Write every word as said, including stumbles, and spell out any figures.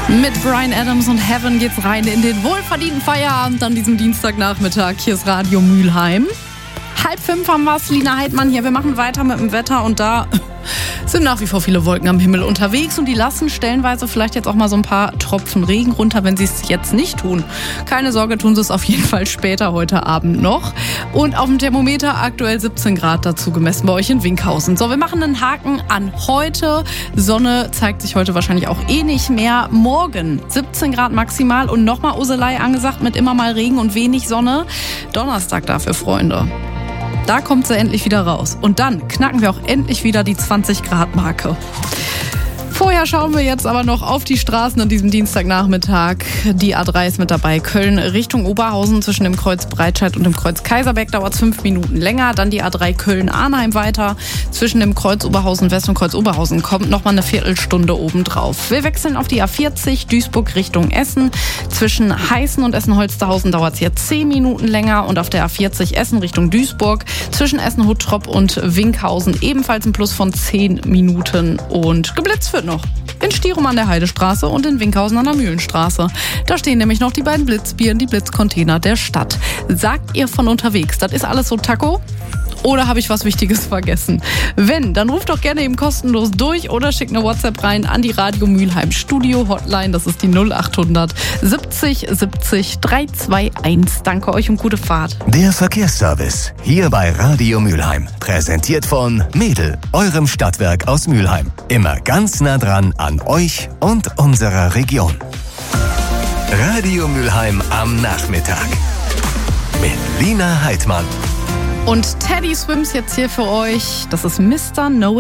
Mit Bryan Adams und Heaven geht's rein in den wohlverdienten Feierabend an diesem Dienstagnachmittag. Hier ist Radio Mülheim. Halb fünf haben wir es, Lina Heidmann hier. Wir machen weiter mit dem Wetter und da sind nach wie vor viele Wolken am Himmel unterwegs und die lassen stellenweise vielleicht jetzt auch mal so ein paar Tropfen Regen runter, wenn sie es jetzt nicht tun. Keine Sorge, tun sie es auf jeden Fall später heute Abend noch. Und auf dem Thermometer aktuell siebzehn Grad dazu gemessen bei euch in Winkhausen. So, wir machen einen Haken an heute. Sonne zeigt sich heute wahrscheinlich auch eh nicht mehr. Morgen siebzehn Grad maximal und nochmal Uselei angesagt mit immer mal Regen und wenig Sonne. Donnerstag dafür, Freunde. Da kommt sie endlich wieder raus. Und dann knacken wir auch endlich wieder die zwanzig Grad Marke. Vorher schauen wir jetzt aber noch auf die Straßen an diesem Dienstagnachmittag. Die A drei ist mit dabei. Köln Richtung Oberhausen zwischen dem Kreuz Breitscheid und dem Kreuz Kaiserberg dauert es fünf Minuten länger. Dann die A drei Köln-Arnheim weiter. Zwischen dem Kreuz Oberhausen West und Kreuz Oberhausen kommt nochmal eine Viertelstunde obendrauf. Wir wechseln auf die A vierzig Duisburg Richtung Essen. Zwischen Heißen und Essen-Holsterhausen dauert es jetzt zehn Minuten länger. Und auf der A vierzig Essen Richtung Duisburg zwischen Essen-Huttrop und Winkhausen ebenfalls ein Plus von zehn Minuten. Und geblitzt wird noch in Stierum an der Heidestraße und in Winkhausen an der Mühlenstraße. Da stehen nämlich noch die beiden Blitzbieren, die Blitzcontainer der Stadt. Sagt ihr von unterwegs, das ist alles so Taco? Oder habe ich was Wichtiges vergessen? Wenn, dann ruft doch gerne eben kostenlos durch oder schickt eine WhatsApp rein an die Radio Mülheim Studio Hotline. Das ist die null acht hundert siebzig siebzig dreihunderteinundzwanzig. Danke euch und gute Fahrt. Der Verkehrsservice hier bei Radio Mülheim. Präsentiert von Mädel, eurem Stadtwerk aus Mülheim. Immer ganz nah dran an euch und unserer Region. Radio Mülheim am Nachmittag. Mit Lina Heidmann. Und Teddy Swims jetzt hier für euch. Das ist Mister Know